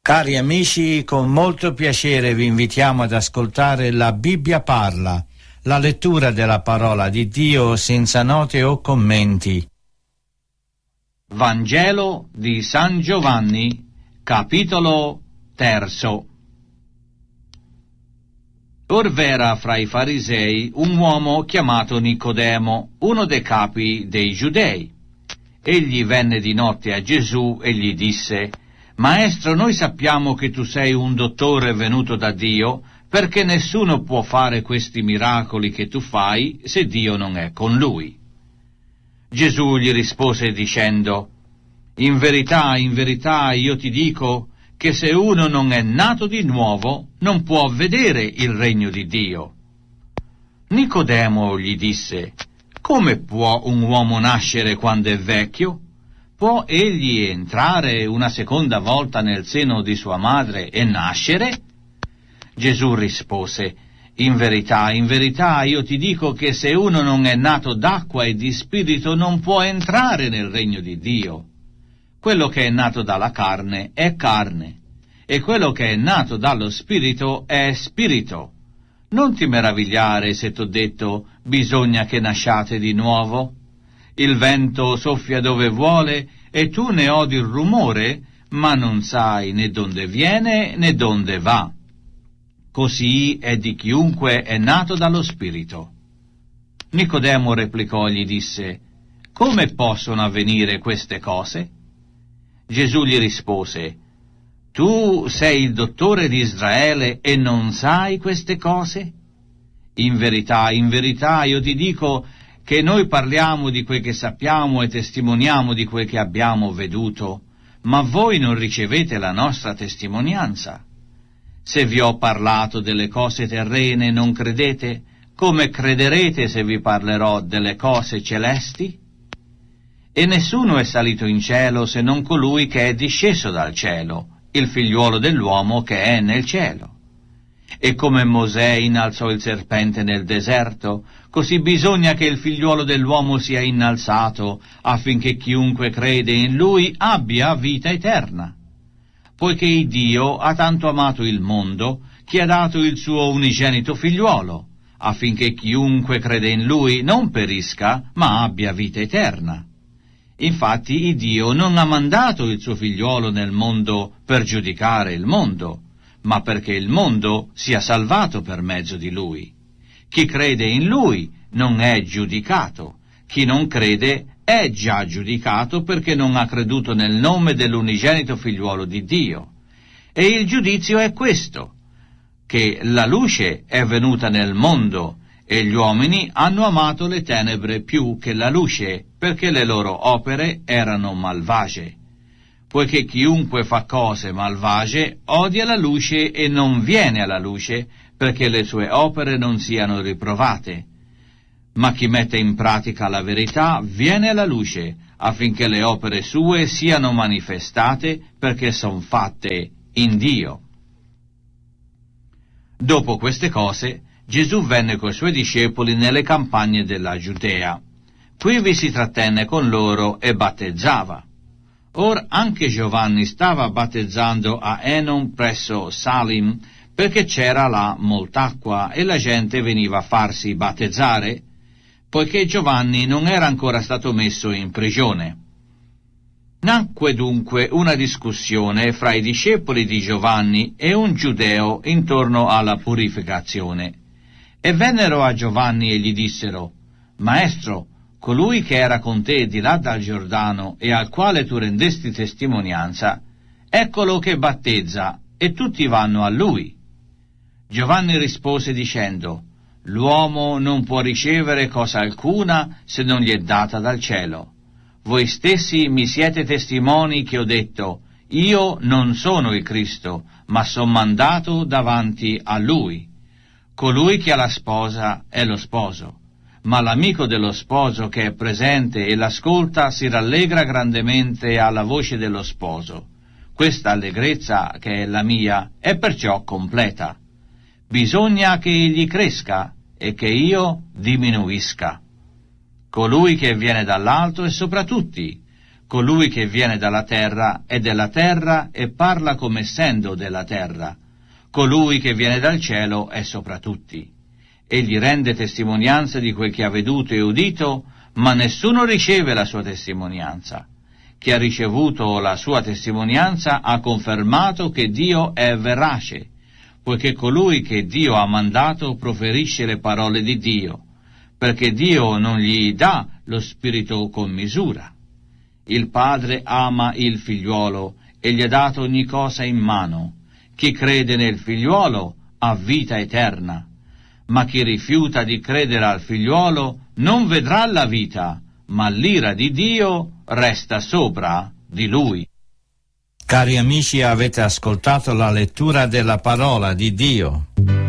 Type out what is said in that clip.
Cari amici, con molto piacere vi invitiamo ad ascoltare La Bibbia parla, la lettura della parola di Dio senza note o commenti. Vangelo di San Giovanni, capitolo 3. Or v'era fra i farisei un uomo chiamato Nicodemo, uno dei capi dei Giudei. Egli venne di notte a Gesù e gli disse: Maestro, noi sappiamo che tu sei un dottore venuto da Dio, perché nessuno può fare questi miracoli che tu fai se Dio non è con lui. Gesù gli rispose dicendo: in verità, io ti dico che se uno non è nato di nuovo, non può vedere il regno di Dio. Nicodemo gli disse: come può un uomo nascere quando è vecchio? Può egli entrare una seconda volta nel seno di sua madre e nascere? Gesù rispose: in verità, io ti dico che se uno non è nato d'acqua e di spirito non può entrare nel regno di Dio. Quello che è nato dalla carne è carne, e quello che è nato dallo spirito è spirito. Non ti meravigliare se t'ho detto: bisogna che nasciate di nuovo. Il vento soffia dove vuole e tu ne odi il rumore, ma non sai né donde viene né donde va. Così è di chiunque è nato dallo Spirito. Nicodemo replicò e gli disse: come possono avvenire queste cose? Gesù gli rispose: tu sei il dottore di Israele e non sai queste cose? In verità, io ti dico che noi parliamo di quel che sappiamo e testimoniamo di quel che abbiamo veduto, ma voi non ricevete la nostra testimonianza. Se vi ho parlato delle cose terrene e non credete, come crederete se vi parlerò delle cose celesti? E nessuno è salito in cielo se non colui che è disceso dal cielo, il figliuolo dell'uomo che è nel cielo. E come Mosè innalzò il serpente nel deserto, così bisogna che il figliuolo dell'uomo sia innalzato, affinché chiunque crede in lui abbia vita eterna. Poiché Dio ha tanto amato il mondo, che ha dato il suo unigenito figliuolo, affinché chiunque crede in lui non perisca, ma abbia vita eterna. Infatti Dio non ha mandato il suo figliuolo nel mondo per giudicare il mondo, ma perché il mondo sia salvato per mezzo di lui. Chi crede in lui non è giudicato, chi non crede è già giudicato perché non ha creduto nel nome dell'unigenito figliuolo di Dio. E il giudizio è questo, che la luce è venuta nel mondo e gli uomini hanno amato le tenebre più che la luce, perché le loro opere erano malvagie. Poiché chiunque fa cose malvagie odia la luce e non viene alla luce, perché le sue opere non siano riprovate. Ma chi mette in pratica la verità viene alla luce, affinché le opere sue siano manifestate, perché son fatte in Dio. Dopo queste cose, Gesù venne coi suoi discepoli nelle campagne della Giudea. Qui vi si trattenne con loro e battezzava. Or anche Giovanni stava battezzando a Enon presso Salim, perché c'era là molt'acqua e la gente veniva a farsi battezzare, poiché Giovanni non era ancora stato messo in prigione. Nacque dunque una discussione fra i discepoli di Giovanni e un giudeo intorno alla purificazione. E vennero a Giovanni e gli dissero: Maestro, colui che era con te di là dal Giordano e al quale tu rendesti testimonianza, eccolo che battezza, e tutti vanno a lui. Giovanni rispose dicendo: l'uomo non può ricevere cosa alcuna se non gli è data dal cielo. Voi stessi mi siete testimoni che ho detto: io non sono il Cristo, ma son mandato davanti a lui. Colui che ha la sposa è lo sposo, ma l'amico dello sposo che è presente e l'ascolta si rallegra grandemente alla voce dello sposo. Questa allegrezza, che è la mia, è perciò completa. Bisogna che egli cresca e che io diminuisca. Colui che viene dall'alto è sopra tutti, Colui che viene dalla terra è della terra e parla come essendo della terra. Colui che viene dal cielo è sopra tutti. Egli rende testimonianza di quel che ha veduto e udito, ma nessuno riceve la sua testimonianza. Chi ha ricevuto la sua testimonianza ha confermato che Dio è verace, poiché colui che Dio ha mandato proferisce le parole di Dio, perché Dio non gli dà lo spirito con misura. Il Padre ama il Figliuolo e gli ha dato ogni cosa in mano. Chi crede nel Figliuolo ha vita eterna, ma chi rifiuta di credere al Figliuolo non vedrà la vita, ma l'ira di Dio resta sopra di lui. Cari amici, avete ascoltato la lettura della parola di Dio.